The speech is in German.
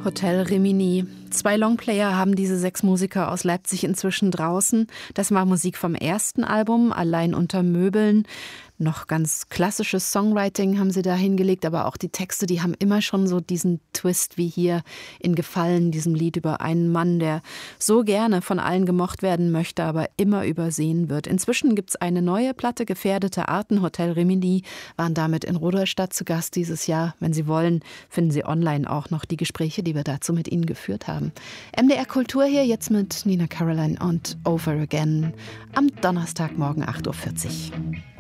Hotel Rimini. 2 Longplayer haben diese 6 Musiker aus Leipzig inzwischen draußen. Das war Musik vom ersten Album, Allein unter Möbeln. Noch ganz klassisches Songwriting haben sie da hingelegt, aber auch die Texte, die haben immer schon so diesen Twist wie hier in Gefallen, diesem Lied über einen Mann, der so gerne von allen gemocht werden möchte, aber immer übersehen wird. Inzwischen gibt es eine neue Platte, Gefährdete Arten. Hotel Rimini waren damit in Rudolstadt zu Gast dieses Jahr. Wenn Sie wollen, finden Sie online auch noch die Gespräche, die wir dazu mit Ihnen geführt haben. MDR Kultur hier jetzt mit Nina Caroline und Over Again am Donnerstagmorgen 8:40 Uhr.